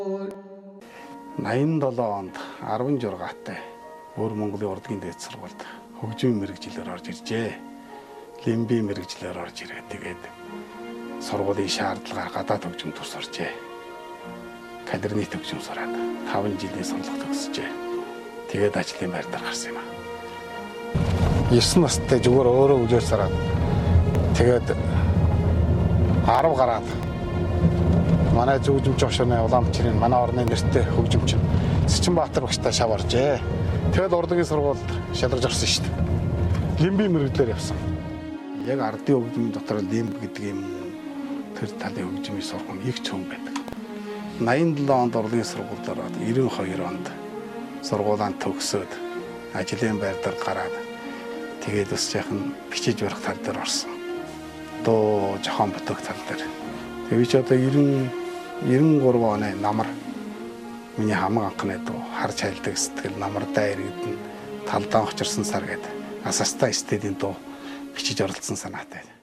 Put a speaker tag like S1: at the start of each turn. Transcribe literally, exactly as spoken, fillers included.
S1: найман долоо онд арван жургаатай өөр Монголын урлагийн дээд сургуульд хөгжмийн мэрэгчлэр орж иржээ. Лимби мэрэгчлэр орж ирээ. Тэгээд сургуулийн шаардлагаар гадаад хөгжим тус оржээ. Кадрны хөгжим сураад таван жилийн сургалт төгсөжээ. Тэгээд ажлын байр дээр гарсан юм аа. есөн настай зүгээр өөрөө үжээр сараад тэгээд арав гараад манай зөвжимч огшооны уламжлалын манай орны нэртэй хөгжимч Сичинбаатар багштай шав оржээ. Тэгээд урлагийн сургуульд шалгарч орсон шүү дээ. Лимби мэрэгдлэр явсан. Яг ардын хөгжмийн дотор лимб гэдэг юм тэр талын хөгжмийн сургууль их чөм байдаг. найман долоо онд урлагийн сургуульд ороод девэн хоёр онд сургуулаанд төгсөөд ажлын байр дээр гараад тэгээд бас яхан бичиж барих тал дээр орсон. Дуу жохон бүтэх тал дээр. Тэгээд ч одоо девэн гурван оны намар миний хамаг анхны дуу харж хайлдаг сэтгэл намартай иргэдэн талдаан очирсан сар гэдэг Асаста стедийн дуу бичиж оролцсон санаатай.